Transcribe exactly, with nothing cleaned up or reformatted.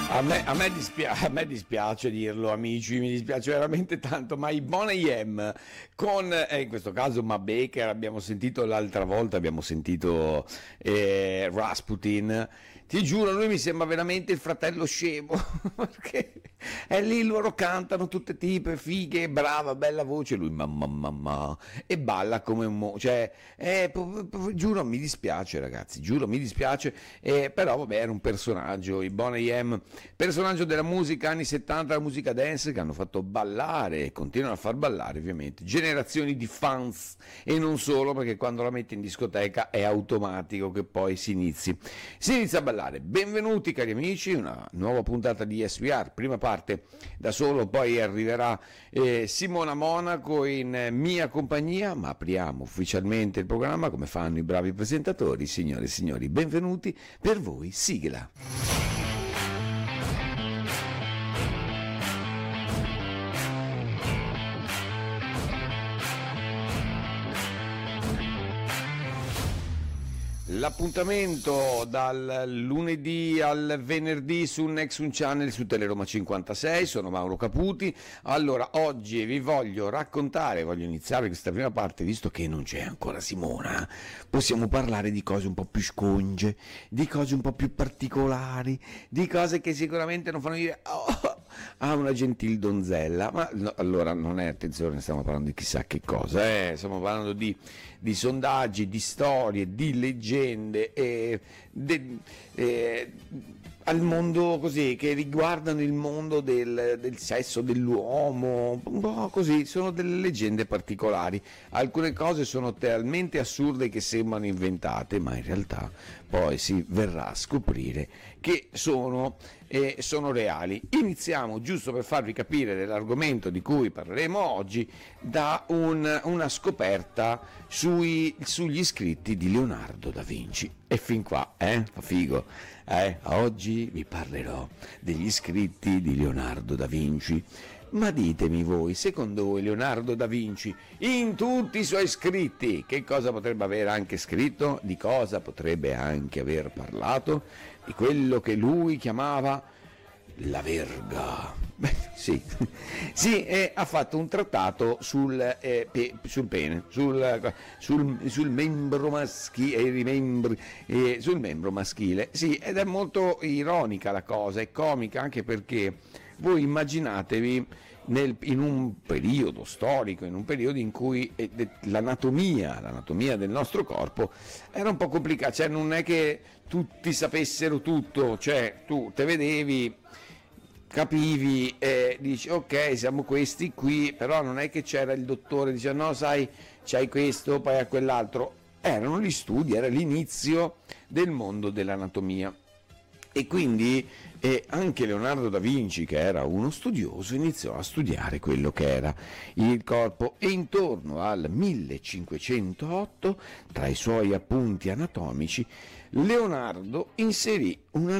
A me, a, me dispia- a me dispiace dirlo, amici, mi dispiace veramente tanto, ma i Boney M con, eh, in questo caso, Ma Baker, abbiamo sentito l'altra volta, abbiamo sentito eh, Rasputin, ti giuro, lui mi sembra veramente il fratello scemo, perché è lì, loro cantano tutte tipe, fighe, brava, bella voce, lui mamma mamma, e balla come un mo, cioè, eh, po- po- giuro, mi dispiace ragazzi, giuro, mi dispiace, eh, però vabbè, era un personaggio, i Boney M, personaggio della musica anni settanta, la musica dance, che hanno fatto ballare e continuano a far ballare ovviamente generazioni di fans, e non solo, perché quando la metti in discoteca è automatico che poi si inizi si inizia a ballare. Benvenuti cari amici, una nuova puntata di S V R, prima parte da solo, poi arriverà eh, Simona Monaco in mia compagnia, ma apriamo ufficialmente il programma come fanno i bravi presentatori. Signore e signori, benvenuti, per voi sigla. L'appuntamento dal lunedì al venerdì su Nexus Channel su Teleroma cinquantasei, sono Mauro Caputi. Allora, oggi vi voglio raccontare, voglio iniziare questa prima parte, visto che non c'è ancora Simona, possiamo parlare di cose un po' più sconge, di cose un po' più particolari, di cose che sicuramente non fanno dire oh, a una gentil donzella, ma no, allora non è, attenzione, stiamo parlando di chissà che cosa, eh? Stiamo parlando di, di sondaggi, di storie, di leggende, eh, de, eh, al mondo così, che riguardano il mondo del, del sesso dell'uomo, un po' così, sono delle leggende particolari, alcune cose sono talmente assurde che sembrano inventate, ma in realtà poi si verrà a scoprire che sono, eh, sono reali. Iniziamo, giusto per farvi capire dell'argomento di cui parleremo oggi, da un, una scoperta sui, sugli scritti di Leonardo da Vinci. E fin qua, eh? Fa figo. Eh? Oggi vi parlerò degli scritti di Leonardo da Vinci. Ma ditemi voi, secondo voi Leonardo da Vinci, in tutti i suoi scritti, che cosa potrebbe aver anche scritto? Di cosa potrebbe anche aver parlato? Di quello che lui chiamava la verga. Beh, sì, sì, eh, ha fatto un trattato sul, eh, pe, sul pene, sul, sul, sul membro maschile, eh, sul membro maschile, sì, ed è molto ironica la cosa, è comica anche perché voi immaginatevi nel, in un periodo storico, in un periodo in cui eh, l'anatomia, l'anatomia del nostro corpo era un po' complicata, cioè non è che tutti sapessero tutto, cioè tu te vedevi, capivi e dici ok siamo questi qui, però non è che c'era il dottore, dice no sai c'hai questo, poi a quell'altro, erano gli studi, era l'inizio del mondo dell'anatomia. E quindi eh, anche Leonardo da Vinci, che era uno studioso, iniziò a studiare quello che era il corpo, e intorno al millecinquecentootto, tra i suoi appunti anatomici, Leonardo inserì una